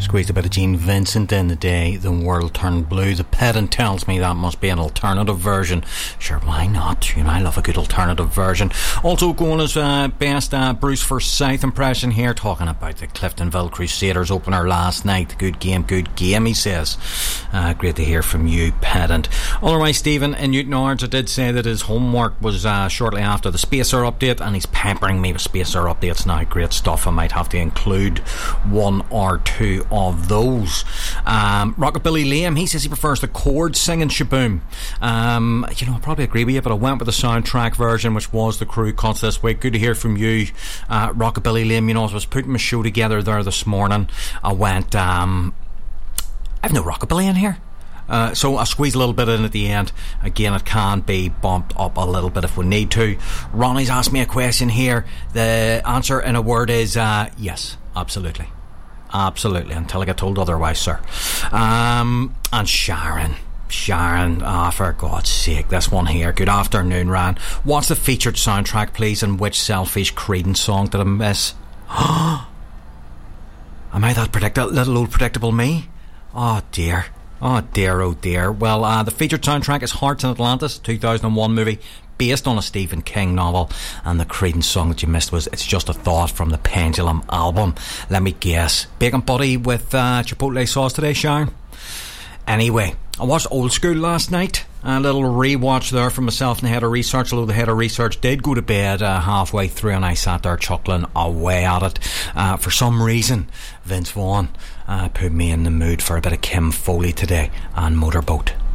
Squeezed a bit of Gene Vincent in the day the world turned blue. The pedant tells me that must be an alternative version. Sure, why not? You know, I love a good alternative version. Also going as best Bruce Forsyth impression here, talking about the Cliftonville Crusaders opener last night. Good game, he says. Great to hear from you, pedant. Otherwise, Stephen in Newtownards, I did say that his homework was shortly after the Spacer update, and he's peppering me with Spacer updates now. Great stuff. I might have to include one or two of those. Rockabilly Liam, he says he prefers the chord singing Shaboom. You know, I probably agree with you, but I went with the soundtrack version, which was the crew cuts this week. Good to hear from you, Rockabilly Liam. You know, as I was putting my show together there this morning, I went, I've no Rockabilly in here. So I squeeze a little bit in at the end. Again, it can be bumped up a little bit if we need to. Ronnie's asked me a question here. The answer in a word is yes, absolutely. Absolutely, until I get told otherwise, sir. And Sharon, for God's sake, this one here. Good afternoon, Ran. What's the featured soundtrack, please, and which selfish Creedence song did I miss? Am I that little old predictable me? Oh dear. Well, the featured soundtrack is Hearts in Atlantis, 2001 movie based on a Stephen King novel, and the Creedence song that you missed was It's Just a Thought from the Pendulum album. Let me guess, bacon butty with chipotle sauce today, Sharon? Anyway, I watched Old School last night. A little rewatch there from myself and the head of research, although the head of research did go to bed halfway through, and I sat there chuckling away at it. For some reason, Vince Vaughn put me in the mood for a bit of Kim Foley today and Motorboat.